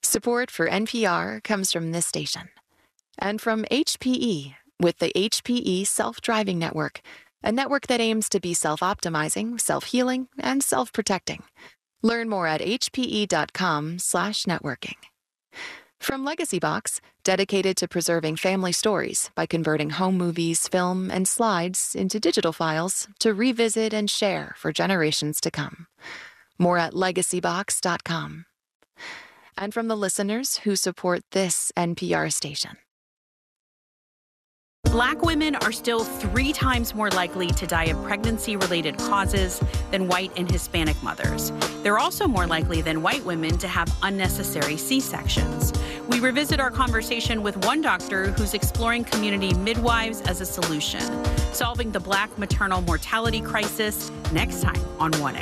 Support for NPR comes from this station and from HPE with the HPE Self-Driving Network, a network that aims to be self-optimizing, self-healing, and self-protecting. Learn more at hpe.com/networking. From Legacy Box, dedicated to preserving family stories by converting home movies, film, and slides into digital files to revisit and share for generations to come. More at legacybox.com. And from the listeners who support this NPR station. Black women are still 3 times more likely to die of pregnancy-related causes than white and Hispanic mothers. They're also more likely than white women to have unnecessary C-sections. We revisit our conversation with one doctor who's exploring community midwives as a solution, solving the Black maternal mortality crisis next time on 1A.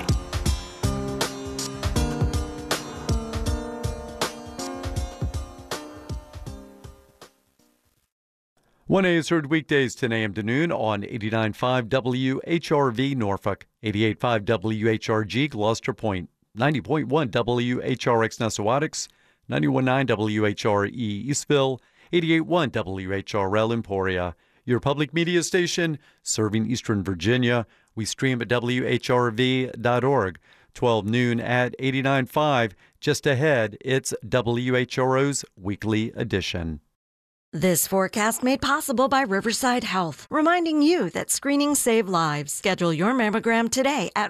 1A is heard weekdays 10 a.m. to noon on 89.5 WHRV Norfolk, 88.5 WHRG Gloucester Point, 90.1 WHRX Nessawadox, 91.9 WHRE Eastville, 88.1 WHRL Emporia. Your public media station serving Eastern Virginia. We stream at WHRV.org. 12 noon at 89.5. Just ahead, it's WHRO's Weekly Edition. This forecast made possible by Riverside Health, reminding you that screenings save lives. Schedule your mammogram today at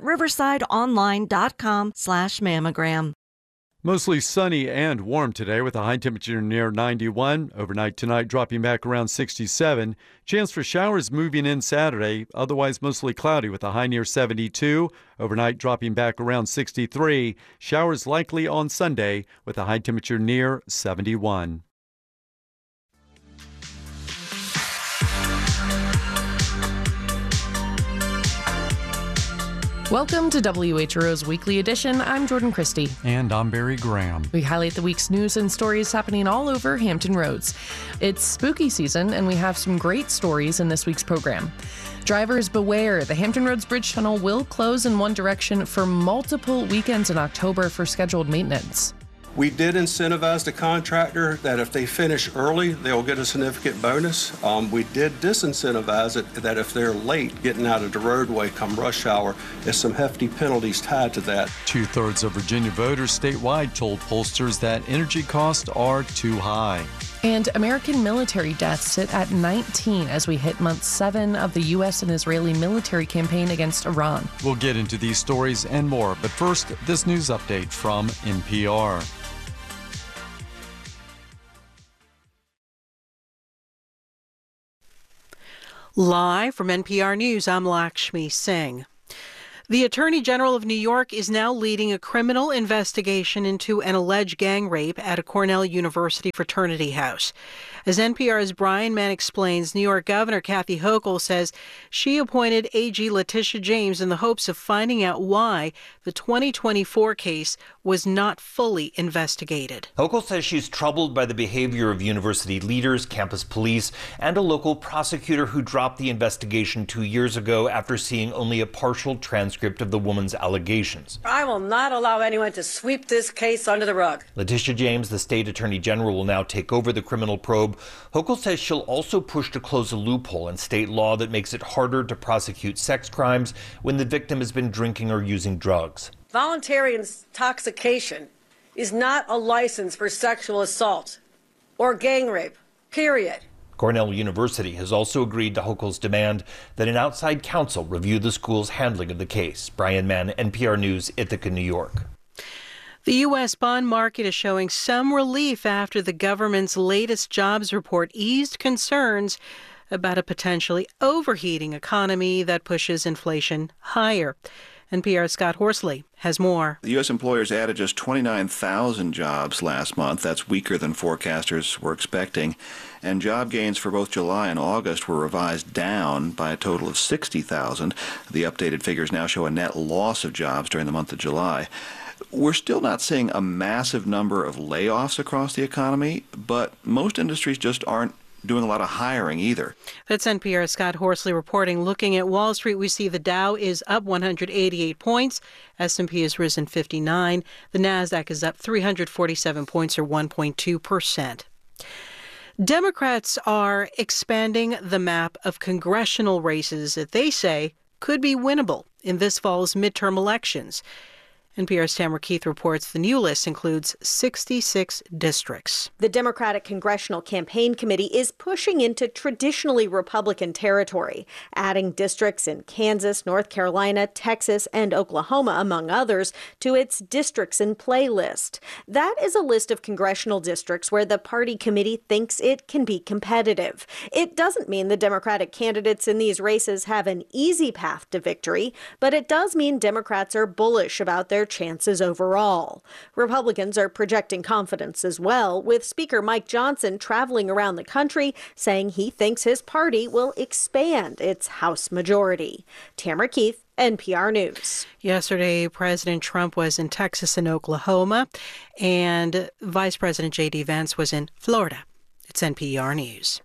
riversideonline.com/mammogram. Mostly sunny and warm today with a high temperature near 91. Overnight tonight dropping back around 67. Chance for showers moving in Saturday. Otherwise mostly cloudy with a high near 72. Overnight dropping back around 63. Showers likely on Sunday with a high temperature near 71. Welcome to WHRO's Weekly Edition. I'm Jordan Christie. And I'm Barry Graham. We highlight the week's news and stories happening all over Hampton Roads. It's spooky season, and we have some great stories in this week's program. Drivers beware. The Hampton Roads Bridge Tunnel will close in one direction for multiple weekends in October for scheduled maintenance. We did incentivize the contractor that if they finish early, they'll get a significant bonus. We did disincentivize it that if they're late getting out of the roadway come rush hour, there's some hefty penalties tied to that. 2/3 of Virginia voters statewide told pollsters that energy costs are too high. And American military deaths sit at 19 as we hit month 7 of the U.S. and Israeli military campaign against Iran. We'll get into these stories and more, but first, this news update from NPR. Live from NPR News, I'm Lakshmi Singh. The Attorney General of New York is now leading a criminal investigation into an alleged gang rape at a Cornell University fraternity house. As NPR's Brian Mann explains, New York Governor Kathy Hochul says she appointed AG Letitia James in the hopes of finding out why the 2024 case was not fully investigated. Hochul says she's troubled by the behavior of university leaders, campus police, and a local prosecutor who dropped the investigation 2 years ago after seeing only a partial transcript of the woman's allegations. I will not allow anyone to sweep this case under the rug. Letitia James, the state attorney general, will now take over the criminal probe. Hochul says she'll also push to close a loophole in state law that makes it harder to prosecute sex crimes when the victim has been drinking or using drugs. Voluntary intoxication is not a license for sexual assault or gang rape, period. Cornell University has also agreed to Hochul's demand that an outside counsel review the school's handling of the case. Brian Mann, NPR News, Ithaca, New York. The U.S. bond market is showing some relief after the government's latest jobs report eased concerns about a potentially overheating economy that pushes inflation higher. NPR's Scott Horsley has more. The U.S. employers added just 29,000 jobs last month. That's weaker than forecasters were expecting. And job gains for both July and August were revised down by a total of 60,000. The updated figures now show a net loss of jobs during the month of July. We're still not seeing a massive number of layoffs across the economy, but most industries just aren't doing a lot of hiring either. That's NPR's Scott Horsley reporting. Looking at Wall Street, we see the Dow is up 188 points. S&P has risen 59. The Nasdaq is up 347 points, or 1.2%. Democrats are expanding the map of congressional races that they say could be winnable in this fall's midterm elections. NPR's Tamara Keith reports the new list includes 66 districts. The Democratic Congressional Campaign Committee is pushing into traditionally Republican territory, adding districts in Kansas, North Carolina, Texas, and Oklahoma, among others, to its Districts in Play list. That is a list of congressional districts where the party committee thinks it can be competitive. It doesn't mean the Democratic candidates in these races have an easy path to victory, but it does mean Democrats are bullish about their chances overall. Republicans are projecting confidence as well, with Speaker Mike Johnson traveling around the country saying he thinks his party will expand its House majority. Tamara Keith, NPR News. Yesterday, President Trump was in Texas and Oklahoma, and Vice President J.D. Vance was in Florida. It's NPR News.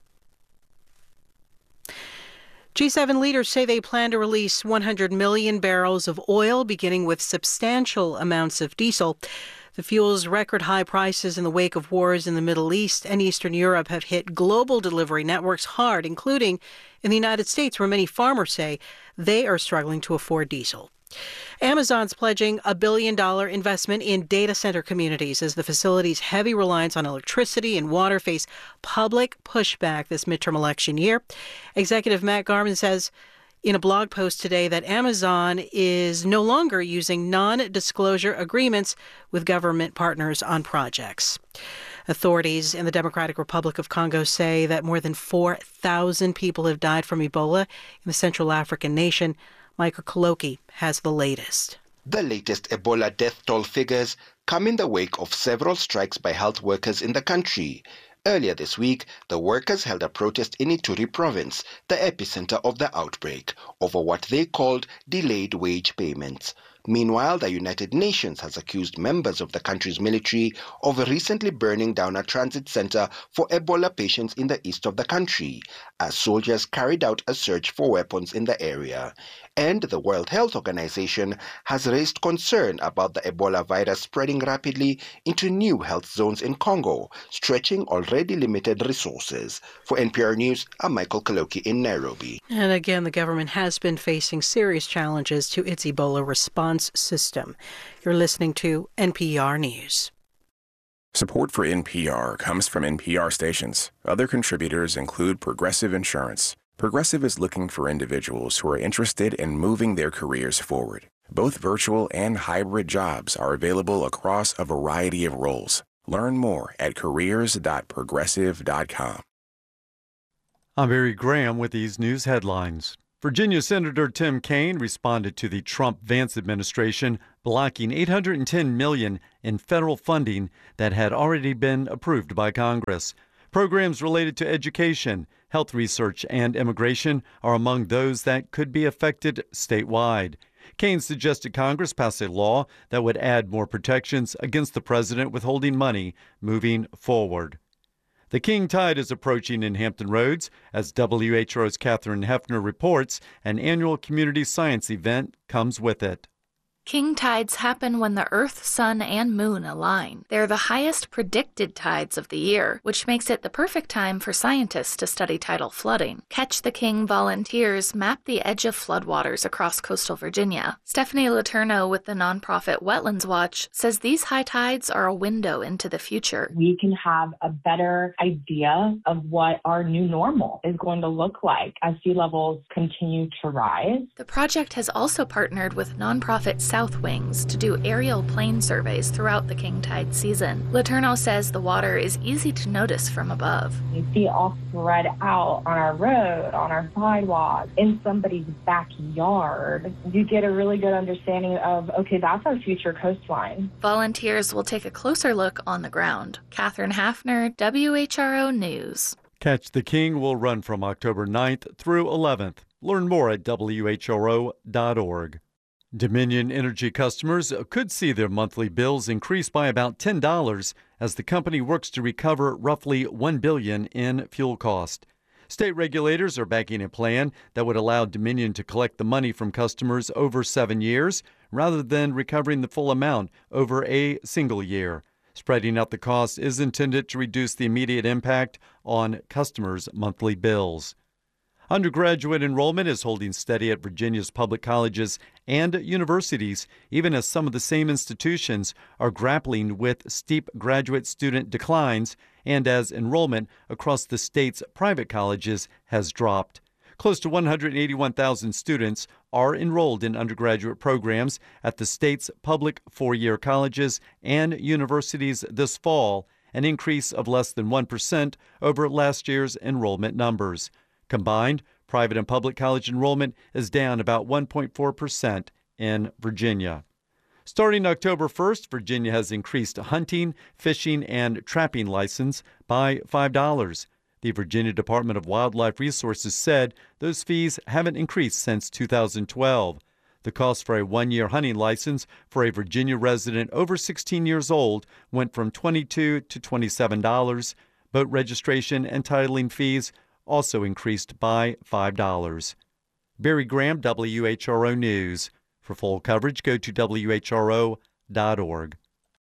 G7 leaders say they plan to release 100 million barrels of oil, beginning with substantial amounts of diesel. The fuel's record high prices in the wake of wars in the Middle East and Eastern Europe have hit global delivery networks hard, including in the United States, where many farmers say they are struggling to afford diesel. Amazon's pledging $1 billion investment in data center communities as the facility's heavy reliance on electricity and water face public pushback this midterm election year. Executive Matt Garman says in a blog post today that Amazon is no longer using non-disclosure agreements with government partners on projects. Authorities in the Democratic Republic of Congo say that more than 4,000 people have died from Ebola in the Central African nation. Michael Kaloki has the latest. The latest Ebola death toll figures come in the wake of several strikes by health workers in the country. Earlier this week, the workers held a protest in Ituri province, the epicenter of the outbreak, over what they called delayed wage payments. Meanwhile, the United Nations has accused members of the country's military of recently burning down a transit center for Ebola patients in the east of the country, as soldiers carried out a search for weapons in the area. And the World Health Organization has raised concern about the Ebola virus spreading rapidly into new health zones in Congo, stretching already limited resources. For NPR News, I'm Michael Kaloki in Nairobi. And again, the government has been facing serious challenges to its Ebola response system. You're listening to NPR News. Support for NPR comes from NPR stations. Other contributors include Progressive Insurance. Progressive is looking for individuals who are interested in moving their careers forward. Both virtual and hybrid jobs are available across a variety of roles. Learn more at careers.progressive.com. I'm Barry Graham with these news headlines. Virginia Senator Tim Kaine responded to the Trump-Vance administration blocking $810 million in federal funding that had already been approved by Congress. Programs related to education, health research, and immigration are among those that could be affected statewide. Kaine suggested Congress pass a law that would add more protections against the president withholding money moving forward. The King Tide is approaching in Hampton Roads. As WHRO's Catherine Hefner reports, an annual community science event comes with it. King tides happen when the Earth, Sun, and Moon align. They're the highest predicted tides of the year, which makes it the perfect time for scientists to study tidal flooding. Catch the King volunteers map the edge of floodwaters across coastal Virginia. Stephanie Letourneau with the nonprofit Wetlands Watch says these high tides are a window into the future. We can have a better idea of what our new normal is going to look like as sea levels continue to rise. The project has also partnered with nonprofit South Wings to do aerial plane surveys throughout the king tide season. Letourneau says the water is easy to notice from above. You see it all spread out on our road, on our sidewalk, in somebody's backyard. You get a really good understanding of, okay, that's our future coastline. Volunteers will take a closer look on the ground. Catherine Hafner, WHRO News. Catch the King will run from October 9th through 11th. Learn more at WHRO.org. Dominion Energy customers could see their monthly bills increase by about $10 as the company works to recover roughly $1 billion in fuel cost. State regulators are backing a plan that would allow Dominion to collect the money from customers over 7 years rather than recovering the full amount over a single year. Spreading out the cost is intended to reduce the immediate impact on customers' monthly bills. Undergraduate enrollment is holding steady at Virginia's public colleges and universities, even as some of the same institutions are grappling with steep graduate student declines and as enrollment across the state's private colleges has dropped. Close to 181,000 students are enrolled in undergraduate programs at the state's public four-year colleges and universities this fall, an increase of less than 1% over last year's enrollment numbers. Combined, private and public college enrollment is down about 1.4% in Virginia. Starting October 1st, Virginia has increased hunting, fishing, and trapping license by $5. The Virginia Department of Wildlife Resources said those fees haven't increased since 2012. The cost for a one-year hunting license for a Virginia resident over 16 years old went from $22 to $27. Boat registration and titling fees also increased by $5. Barry Graham, WHRO News. For full coverage, go to WHRO.org.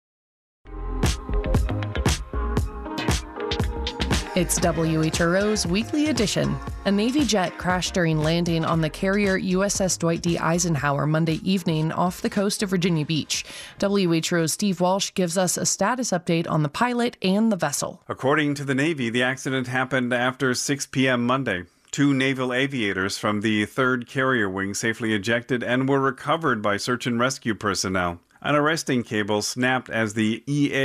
It's WHRO's Weekly Edition. A Navy jet crashed during landing on the carrier USS Dwight D. Eisenhower Monday evening off the coast of Virginia Beach. WHRO's Steve Walsh gives us a status update on the pilot and the vessel. According to the Navy, the accident happened after 6 p.m. Monday. 2 naval aviators from the 3rd Carrier Wing safely ejected and were recovered by search and rescue personnel. An arresting cable snapped as the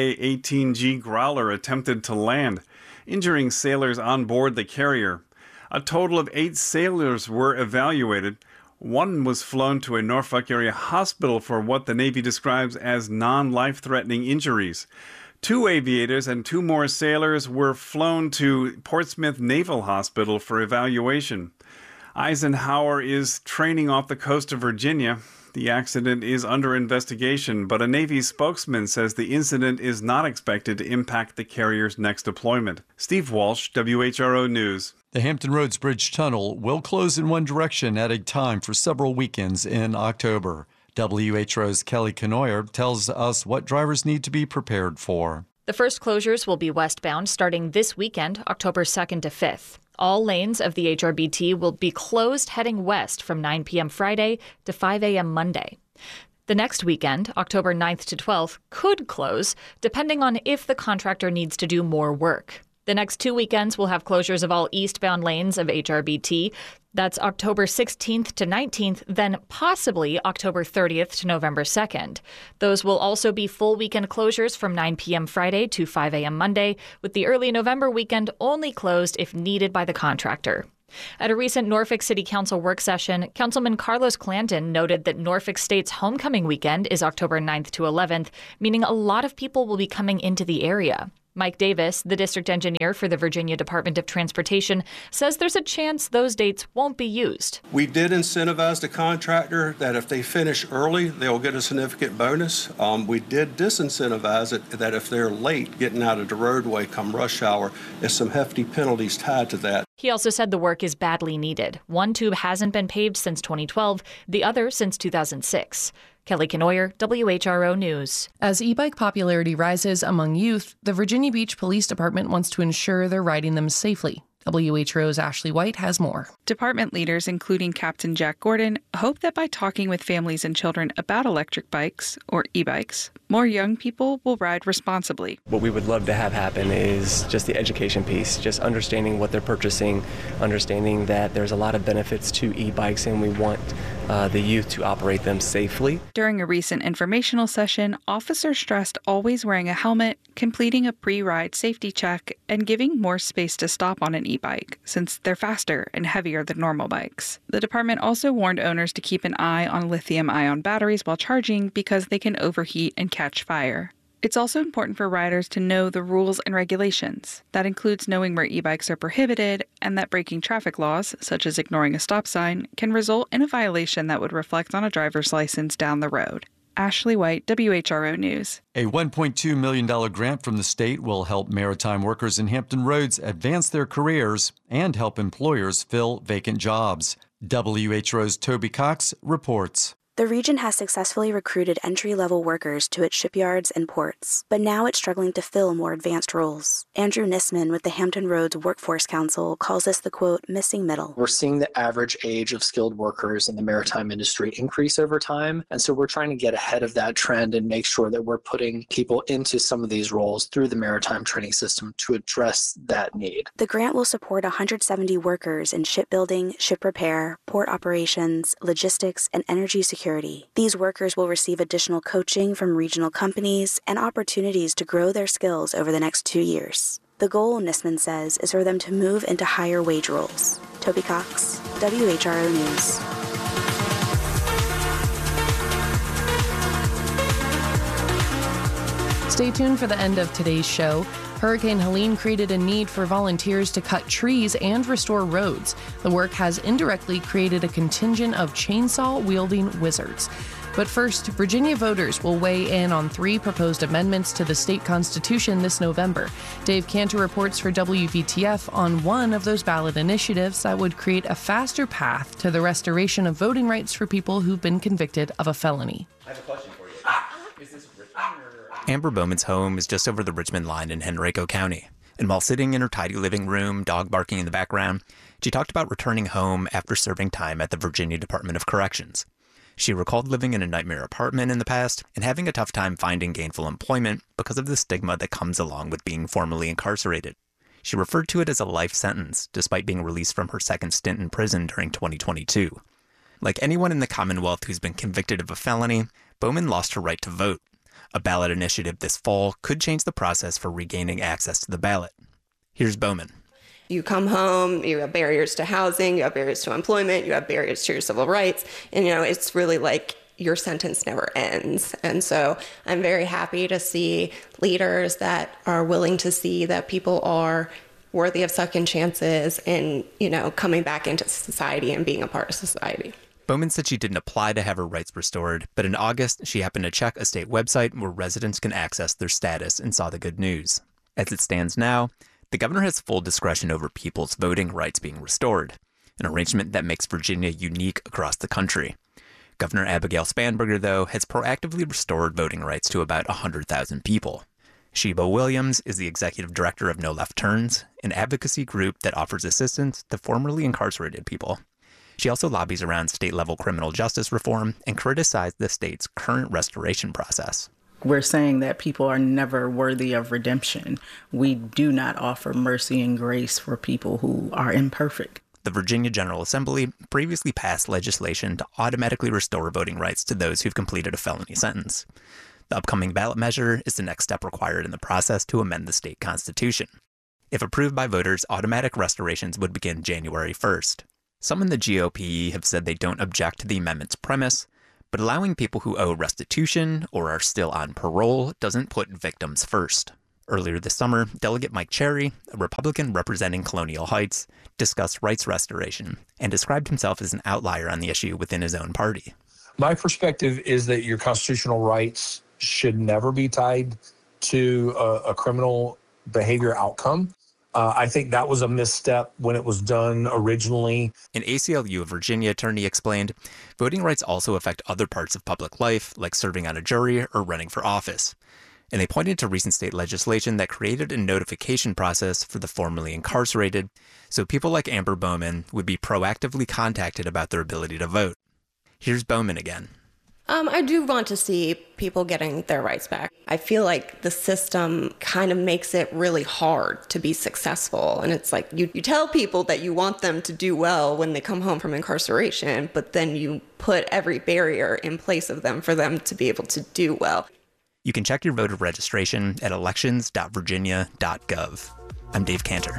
EA-18G Growler attempted to land, injuring sailors on board the carrier. A total of 8 sailors were evaluated. 1 was flown to a Norfolk area hospital for what the Navy describes as non-life-threatening injuries. 2 aviators and 2 more sailors were flown to Portsmouth Naval Hospital for evaluation. Eisenhower is training off the coast of Virginia. The accident is under investigation, but a Navy spokesman says the incident is not expected to impact the carrier's next deployment. Steve Walsh, WHRO News. The Hampton Roads Bridge Tunnel will close in one direction at a time for several weekends in October. WHRO's Kelly Kenoyer tells us what drivers need to be prepared for. The first closures will be westbound starting this weekend, October 2nd to 5th. All lanes of the HRBT will be closed heading west from 9 p.m. Friday to 5 a.m. Monday. The next weekend, October 9th to 12th, could close, depending on if the contractor needs to do more work. The next 2 weekends will have closures of all eastbound lanes of HRBT. That's October 16th to 19th, then possibly October 30th to November 2nd. Those will also be full weekend closures from 9 p.m. Friday to 5 a.m. Monday, with the early November weekend only closed if needed by the contractor. At a recent Norfolk City Council work session, Councilman Carlos Clanton noted that Norfolk State's homecoming weekend is October 9th to 11th, meaning a lot of people will be coming into the area. Mike Davis, the district engineer for the Virginia Department of Transportation, says there's a chance those dates won't be used. We did incentivize the contractor that if they finish early, they'll get a significant bonus. We did disincentivize it that if they're late getting out of the roadway come rush hour, there's some hefty penalties tied to that. He also said the work is badly needed. One tube hasn't been paved since 2012, the other since 2006. Kelly Kenoyer, WHRO News. As e-bike popularity rises among youth, the Virginia Beach Police Department wants to ensure they're riding them safely. WHRO's Ashley White has more. Department leaders, including Captain Jack Gordon, hope that by talking with families and children about electric bikes, or e-bikes, more young people will ride responsibly. What we would love to have happen is just the education piece, just understanding what they're purchasing, understanding that there's a lot of benefits to e-bikes, and we want the youth to operate them safely. During a recent informational session, officers stressed always wearing a helmet, completing a pre-ride safety check, and giving more space to stop on an e-bike, since they're faster and heavier than normal bikes. The department also warned owners to keep an eye on lithium-ion batteries while charging because they can overheat and catch fire. It's also important for riders to know the rules and regulations. That includes knowing where e-bikes are prohibited and that breaking traffic laws, such as ignoring a stop sign, can result in a violation that would reflect on a driver's license down the road. Ashley White, WHRO News. A $1.2 million grant from the state will help maritime workers in Hampton Roads advance their careers and help employers fill vacant jobs. WHRO's Toby Cox reports. The region has successfully recruited entry-level workers to its shipyards and ports, but now it's struggling to fill more advanced roles. Andrew Nisman with the Hampton Roads Workforce Council calls this the, quote, missing middle. We're seeing the average age of skilled workers in the maritime industry increase over time, and so we're trying to get ahead of that trend and make sure that we're putting people into some of these roles through the maritime training system to address that need. The grant will support 170 workers in shipbuilding, ship repair, port operations, logistics, and energy security. These workers will receive additional coaching from regional companies and opportunities to grow their skills over the next 2 years. The goal, Nisman says, is for them to move into higher wage roles. Toby Cox, WHRO News. Stay tuned for the end of today's show. Hurricane Helene created a need for volunteers to cut trees and restore roads. The work has indirectly created a contingent of chainsaw-wielding wizards. But first, Virginia voters will weigh in on 3 proposed amendments to the state constitution this November. Dave Cantor reports for WVTF on one of those ballot initiatives that would create a faster path to the restoration of voting rights for people who've been convicted of a felony. I have a question for you. Is this Richmond or... Amber Bowman's home is just over the Richmond line in Henrico County. And while sitting in her tidy living room, dog barking in the background, she talked about returning home after serving time at the Virginia Department of Corrections. She recalled living in a nightmare apartment in the past and having a tough time finding gainful employment because of the stigma that comes along with being formerly incarcerated. She referred to it as a life sentence, despite being released from her second stint in prison during 2022. Like anyone in the Commonwealth who's been convicted of a felony, Bowman lost her right to vote. A ballot initiative this fall could change the process for regaining access to the ballot. Here's Bowman. You come home, you have barriers to housing, you have barriers to employment, you have barriers to your civil rights, and it's really like your sentence never ends. And so I'm very happy to see leaders that are willing to see that people are worthy of second chances and, coming back into society and being a part of society. Bowman said she didn't apply to have her rights restored, but in August, she happened to check a state website where residents can access their status and saw the good news. As it stands now, the governor has full discretion over people's voting rights being restored, an arrangement that makes Virginia unique across the country. Governor Abigail Spanberger, though, has proactively restored voting rights to about 100,000 people. Sheba Williams is the executive director of No Left Turns, an advocacy group that offers assistance to formerly incarcerated people. She also lobbies around state-level criminal justice reform and criticized the state's current restoration process. We're saying that people are never worthy of redemption. We do not offer mercy and grace for people who are imperfect. The Virginia General Assembly previously passed legislation to automatically restore voting rights to those who've completed a felony sentence. The upcoming ballot measure is the next step required in the process to amend the state constitution. If approved by voters, automatic restorations would begin January 1st. Some in the GOP have said they don't object to the amendment's premise, but allowing people who owe restitution or are still on parole doesn't put victims first. Earlier this summer, Delegate Mike Cherry, a Republican representing Colonial Heights, discussed rights restoration and described himself as an outlier on the issue within his own party. My perspective is that your constitutional rights should never be tied to a criminal behavior outcome. I think that was a misstep when it was done originally. An ACLU of Virginia attorney explained, voting rights also affect other parts of public life, like serving on a jury or running for office. And they pointed to recent state legislation that created a notification process for the formerly incarcerated, so people like Amber Bowman would be proactively contacted about their ability to vote. Here's Bowman again. I do want to see people getting their rights back. I feel like the system kind of makes it really hard to be successful. And it's like you tell people that you want them to do well when they come home from incarceration, but then you put every barrier in place of them for them to be able to do well. You can check your voter registration at elections.virginia.gov. I'm Dave Cantor.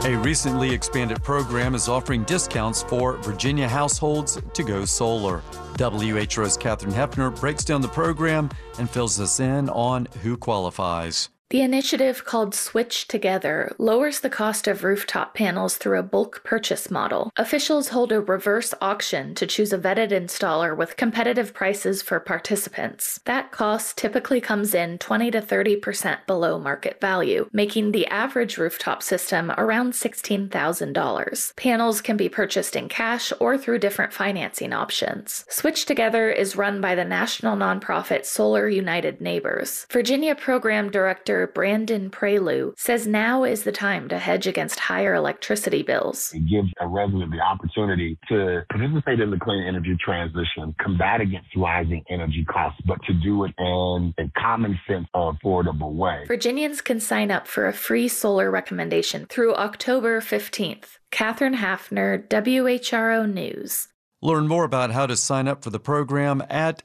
A recently expanded program is offering discounts for Virginia households to go solar. WHRO's Katherine Hefner breaks down the program and fills us in on who qualifies. The initiative, called Switch Together, lowers the cost of rooftop panels through a bulk purchase model. Officials hold a reverse auction to choose a vetted installer with competitive prices for participants. That cost typically comes in 20 to 30% below market value, making the average rooftop system around $16,000. Panels can be purchased in cash or through different financing options. Switch Together is run by the national nonprofit Solar United Neighbors. Virginia Program Director Brandon Prelude says now is the time to hedge against higher electricity bills. It gives a resident the opportunity to participate in the clean energy transition, combat against rising energy costs, but to do it in a common sense, affordable way. Virginians can sign up for a free solar recommendation through October 15th. Katherine Hafner, WHRO News. Learn more about how to sign up for the program at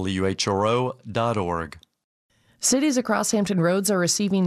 whro.org. Cities across Hampton Roads are receiving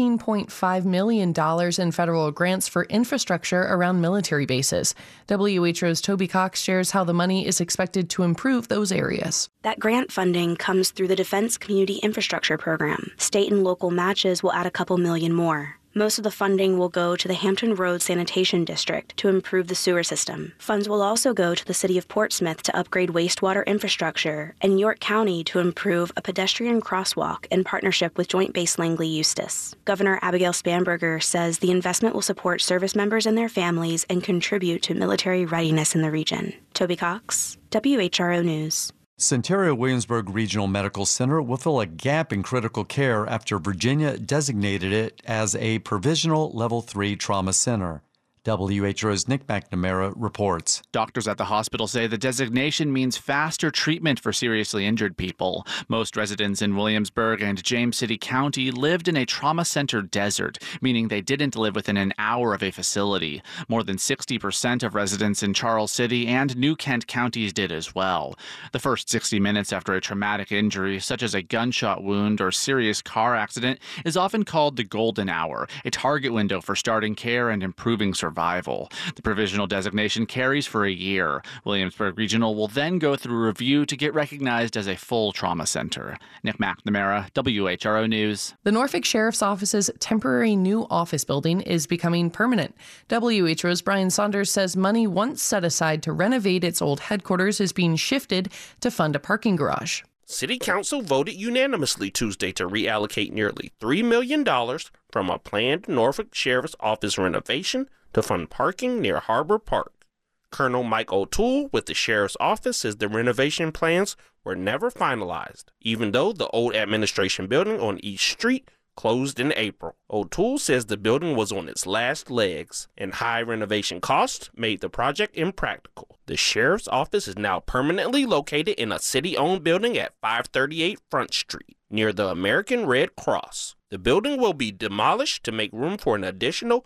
$16.5 million in federal grants for infrastructure around military bases. WHRO's Toby Cox shares how the money is expected to improve those areas. That grant funding comes through the Defense Community Infrastructure Program. State and local matches will add a couple million more. Most of the funding will go to the Hampton Roads Sanitation District to improve the sewer system. Funds will also go to the City of Portsmouth to upgrade wastewater infrastructure and York County to improve a pedestrian crosswalk in partnership with Joint Base Langley Eustis. Governor Abigail Spanberger says the investment will support service members and their families and contribute to military readiness in the region. Toby Cox, WHRO News. Centennial Williamsburg Regional Medical Center will fill a gap in critical care after Virginia designated it as a provisional Level 3 trauma center. WHRO's Nick McNamara reports. Doctors at the hospital say the designation means faster treatment for seriously injured people. Most residents in Williamsburg and James City County lived in a trauma center desert, meaning they didn't live within an hour of a facility. More than 60% of residents in Charles City and New Kent counties did as well. The first 60 minutes after a traumatic injury, such as a gunshot wound or serious car accident, is often called the golden hour, a target window for starting care and improving survival. The provisional designation carries for a year. Williamsburg Regional will then go through review to get recognized as a full trauma center. Nick McNamara, WHRO News. The Norfolk Sheriff's Office's temporary new office building is becoming permanent. WHRO's Brian Saunders says money once set aside to renovate its old headquarters is being shifted to fund a parking garage. City Council voted unanimously Tuesday to reallocate nearly $3 million from a planned Norfolk Sheriff's Office renovation to fund parking near Harbor Park. Colonel Mike O'Toole with the Sheriff's Office says the renovation plans were never finalized, even though the old administration building on East Street closed in April. O'Toole says the building was on its last legs, and high renovation costs made the project impractical. The Sheriff's Office is now permanently located in a city-owned building at 538 Front Street, near the American Red Cross. The building will be demolished to make room for an additional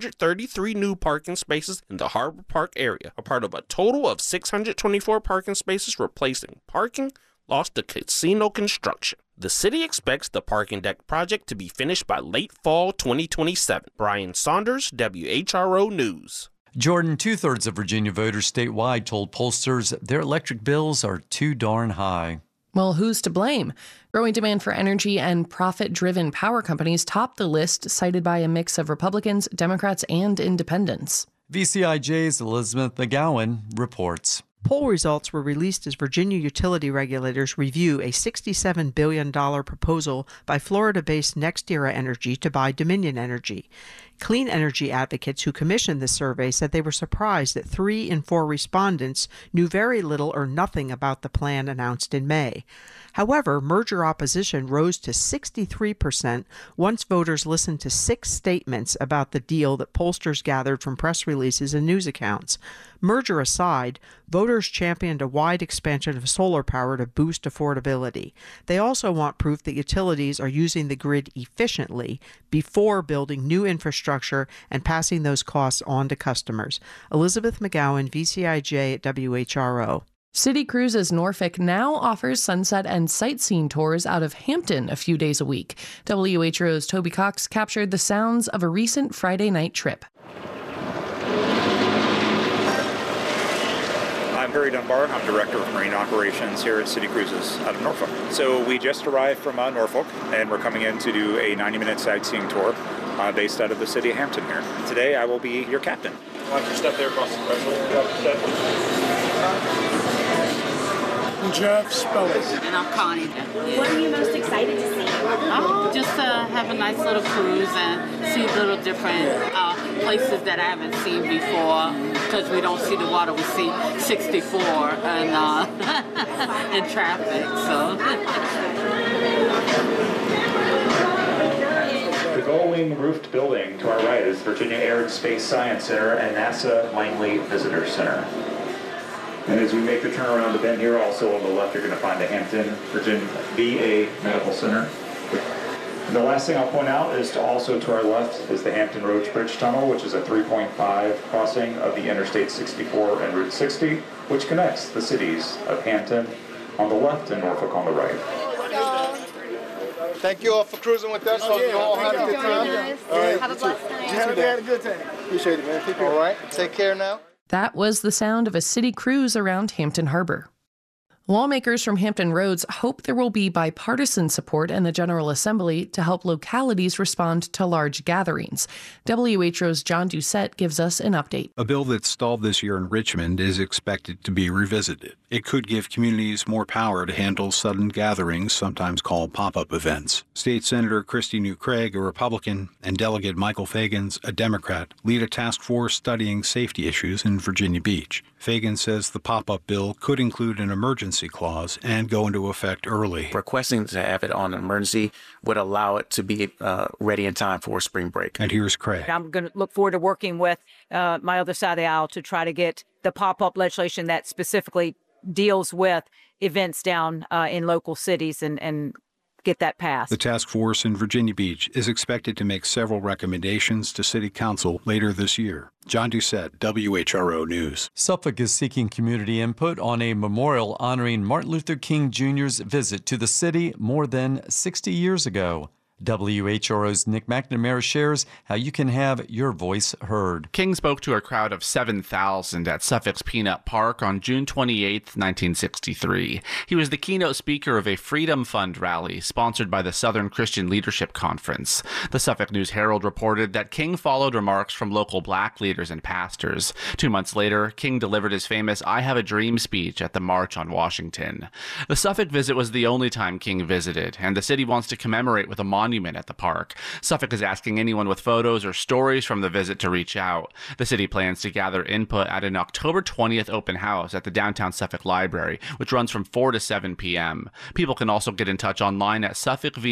133 new parking spaces in the Harbor Park area, a part of a total of 624 parking spaces replacing parking lost to casino construction. The city expects the parking deck project to be finished by late fall 2027. Brian Saunders, WHRO News. Jordan, 2/3 of Virginia voters statewide told pollsters their electric bills are too darn high. Well, who's to blame? Growing demand for energy and profit-driven power companies topped the list, cited by a mix of Republicans, Democrats, and independents. VCIJ's Elizabeth McGowan reports. Poll results were released as Virginia utility regulators review a $67 billion proposal by Florida-based NextEra Energy to buy Dominion Energy. Clean energy advocates who commissioned the survey said they were surprised that 3 in 4 respondents knew very little or nothing about the plan announced in May. However, merger opposition rose to 63% once voters listened to 6 statements about the deal that pollsters gathered from press releases and news accounts. Merger aside, voters championed a wide expansion of solar power to boost affordability. They also want proof that utilities are using the grid efficiently before building new infrastructure and passing those costs on to customers. Elizabeth McGowan, VCIJ at WHRO. City Cruises Norfolk now offers sunset and sightseeing tours out of Hampton a few days a week. WHRO's Toby Cox captured the sounds of a recent Friday night trip. I'm Harry Dunbar. I'm Director of Marine Operations here at City Cruises out of Norfolk. So we just arrived from Norfolk, and we're coming in to do a 90-minute sightseeing tour based out of the city of Hampton here. Today I will be your captain. Watch your step there across the threshold. Jeff Spelling. And I'm Connie. What are you most excited to see? Just to have a nice little cruise and see little different places that I haven't seen before, because we don't see the water, we see 64 and in traffic. So. The gull-wing roofed building to our right is Virginia Air and Space Science Center and NASA Langley Visitor Center. And as we make the turnaround to bend here, also on the left, you're going to find the Hampton Virginia VA Medical Center. And the last thing I'll point out is also to our left is the Hampton Roads Bridge Tunnel, which is a 3.5 crossing of the Interstate 64 and Route 60, which connects the cities of Hampton on the left and Norfolk on the right. Thank you all for cruising with us. Hope you all had a good time. All right. Have a blessed night. We had a good time. Appreciate it, man. All right. Take care now. That was the sound of a city cruise around Hampton Harbor. Lawmakers from Hampton Roads hope there will be bipartisan support in the General Assembly to help localities respond to large gatherings. WHO's John Doucette gives us an update. A bill that stalled this year in Richmond is expected to be revisited. It could give communities more power to handle sudden gatherings, sometimes called pop-up events. State Senator Christy New Craig, a Republican, and Delegate Michael Fagans, a Democrat, lead a task force studying safety issues in Virginia Beach. Fagans says the pop-up bill could include an emergency clause and go into effect early. Requesting to have it on an emergency would allow it to be ready in time for spring break. And here's Craig. I'm going to look forward to working with my other side of the aisle to try to get the pop-up legislation that specifically deals with events down in local cities and get that passed. The task force in Virginia Beach is expected to make several recommendations to City Council later this year. John Doucette, WHRO News. Suffolk is seeking community input on a memorial honoring Martin Luther King Jr.'s visit to the city more than 60 years ago. WHRO's Nick McNamara shares how you can have your voice heard. King spoke to a crowd of 7,000 at Suffolk's Peanut Park on June 28, 1963. He was the keynote speaker of a Freedom Fund rally sponsored by the Southern Christian Leadership Conference. The Suffolk News-Herald reported that King followed remarks from local black leaders and pastors. 2 months later, King delivered his famous I Have a Dream speech at the March on Washington. The Suffolk visit was the only time King visited, and the city wants to commemorate with a monument at the park. Suffolk is asking anyone with photos or stories from the visit to reach out. The city plans to gather input at an October 20th open house at the downtown Suffolk Library, which runs from 4 to 7 p.m. People can also get in touch online at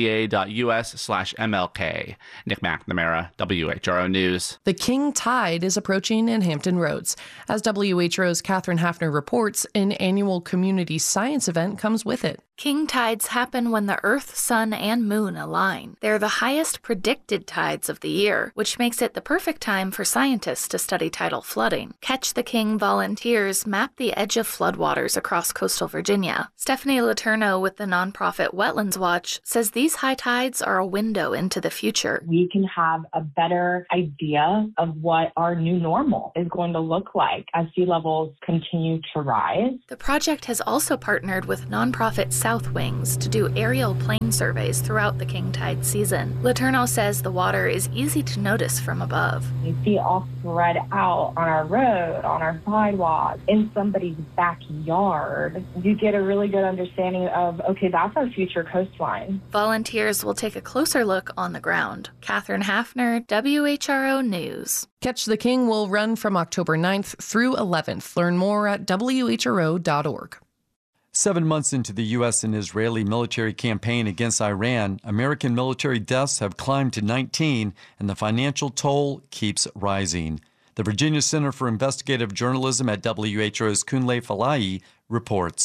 suffolkva.us/MLK. Nick McNamara, WHRO News. The King Tide is approaching in Hampton Roads. As WHRO's Catherine Hafner reports, an annual community science event comes with it. King tides happen when the Earth, Sun, and Moon align. They're the highest predicted tides of the year, which makes it the perfect time for scientists to study tidal flooding. Catch the King volunteers map the edge of floodwaters across coastal Virginia. Stephanie Letourneau with the nonprofit Wetlands Watch says these high tides are a window into the future. We can have a better idea of what our new normal is going to look like as sea levels continue to rise. The project has also partnered with nonprofit South Wings to do aerial plane surveys throughout the King Tide season. Letourneau says the water is easy to notice from above. You see it all spread out on our road, on our sidewalk, in somebody's backyard. You get a really good understanding of, okay, that's our future coastline. Volunteers will take a closer look on the ground. Catherine Hafner, WHRO News. Catch the King will run from October 9th through 11th. Learn more at WHRO.org. 7 months into the U.S. and Israeli military campaign against Iran, American military deaths have climbed to 19, and the financial toll keeps rising. The Virginia Center for Investigative Journalism at WHO's Kunle Falahi reports.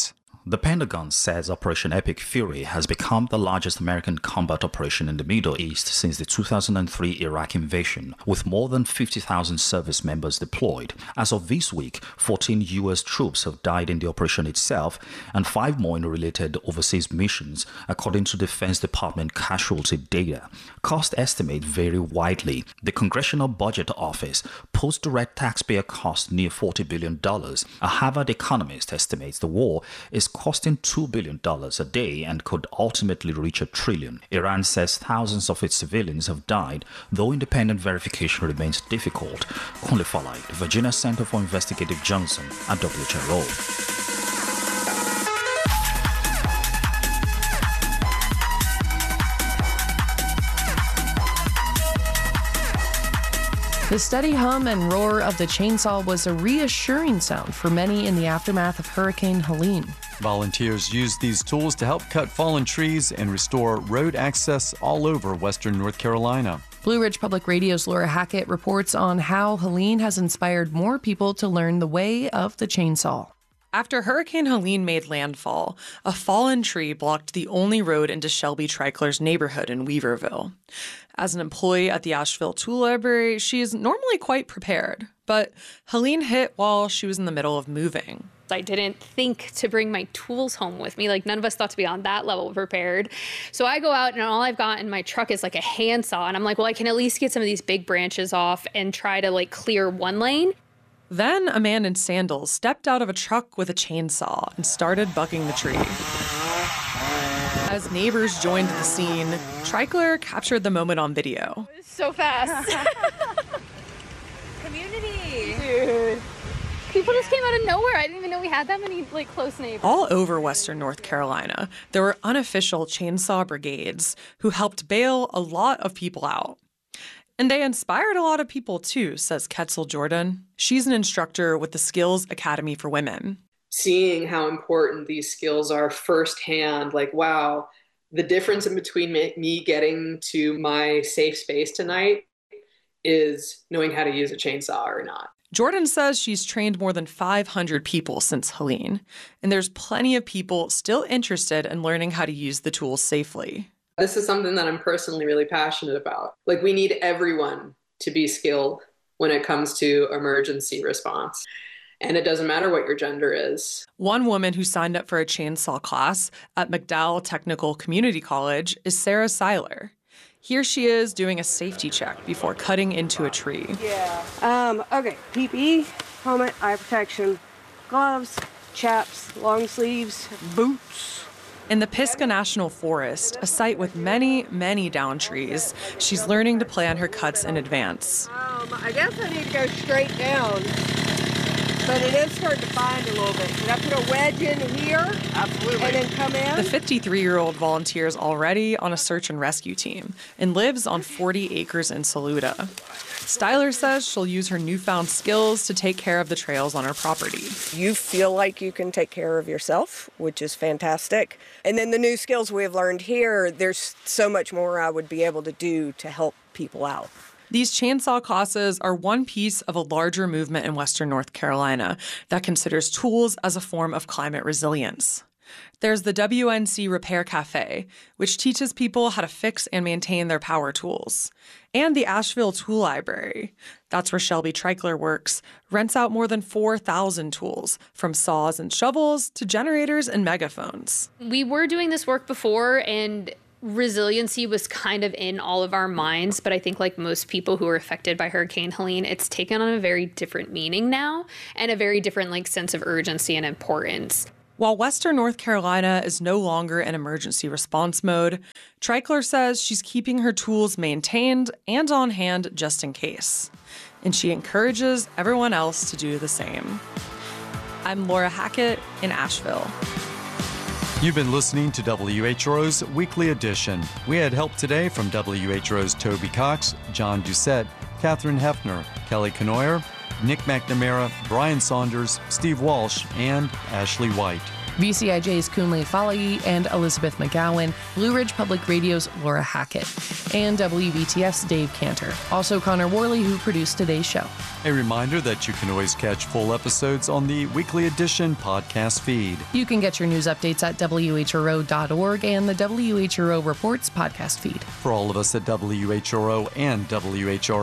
The Pentagon says Operation Epic Fury has become the largest American combat operation in the Middle East since the 2003 Iraq invasion, with more than 50,000 service members deployed. As of this week, 14 U.S. troops have died in the operation itself and 5 more in related overseas missions, according to Defense Department casualty data. Cost estimates vary widely. The Congressional Budget Office puts direct taxpayer costs near $40 billion. A Harvard economist estimates the war is costing $2 billion a day and could ultimately reach $1 trillion. Iran says thousands of its civilians have died, though independent verification remains difficult. Kunle Falai, the Virginia Center for Investigative Journalism at WHRO. The steady hum and roar of the chainsaw was a reassuring sound for many in the aftermath of Hurricane Helene. Volunteers used these tools to help cut fallen trees and restore road access all over western North Carolina. Blue Ridge Public Radio's Laura Hackett reports on how Helene has inspired more people to learn the way of the chainsaw. After Hurricane Helene made landfall, a fallen tree blocked the only road into Shelby Treichler's neighborhood in Weaverville. As an employee at the Asheville Tool Library, she is normally quite prepared, but Helene hit while she was in the middle of moving. I didn't think to bring my tools home with me. Like, none of us thought to be on that level prepared. So I go out and all I've got in my truck is like a handsaw. And I'm like, well, I can at least get some of these big branches off and try to like clear one lane. Then a man in sandals stepped out of a truck with a chainsaw and started bucking the tree. As neighbors joined the scene, Treichler captured the moment on video. So fast. Community. Dude. People just came out of nowhere. I didn't even know we had that many like close neighbors. All over western North Carolina, there were unofficial chainsaw brigades who helped bail a lot of people out. And they inspired a lot of people too, says Ketzel Jordan. She's an instructor with the Skills Academy for Women. Seeing how important these skills are firsthand, like, wow, the difference in between me getting to my safe space tonight is knowing how to use a chainsaw or not. Jordan says she's trained more than 500 people since Helene, and there's plenty of people still interested in learning how to use the tools safely. This is something that I'm personally really passionate about. Like, we need everyone to be skilled when it comes to emergency response. And it doesn't matter what your gender is. One woman who signed up for a chainsaw class at McDowell Technical Community College is Sarah Seiler. Here she is doing a safety check before cutting into a tree. Yeah. Okay. PPE, helmet, eye protection, gloves, chaps, long sleeves, boots. In the Pisgah National Forest, a site with many, many down trees, she's learning to plan her cuts in advance. I guess I need to go straight down, but it is starting to bind a little bit. Should I put a wedge in here? Absolutely. And then come in? The 53-year-old volunteers already on a search and rescue team and lives on 40 acres in Saluda. Styler says she'll use her newfound skills to take care of the trails on her property. You feel like you can take care of yourself, which is fantastic. And then the new skills we've learned here, there's so much more I would be able to do to help people out. These chainsaw classes are one piece of a larger movement in western North Carolina that considers tools as a form of climate resilience. There's the WNC Repair Cafe, which teaches people how to fix and maintain their power tools. And the Asheville Tool Library, that's where Shelby Treichler works, rents out more than 4,000 tools, from saws and shovels to generators and megaphones. We were doing this work before, and resiliency was kind of in all of our minds, but I think like most people who were affected by Hurricane Helene, it's taken on a very different meaning now and a very different like sense of urgency and importance. While western North Carolina is no longer in emergency response mode, Treichler says she's keeping her tools maintained and on hand just in case. And she encourages everyone else to do the same. I'm Laura Hackett in Asheville. You've been listening to WHRO's Weekly Edition. We had help today from WHRO's Toby Cox, John Doucette, Catherine Hefner, Kelly Canoyer, Nick McNamara, Brian Saunders, Steve Walsh, and Ashley White. VCIJ's Kunle Falayi and Elizabeth McGowan, Blue Ridge Public Radio's Laura Hackett, and WBTF's Dave Cantor. Also Connor Worley, who produced today's show. A reminder that you can always catch full episodes on the Weekly Edition podcast feed. You can get your news updates at WHRO.org and the WHRO Reports podcast feed. For all of us at WHRO and WHR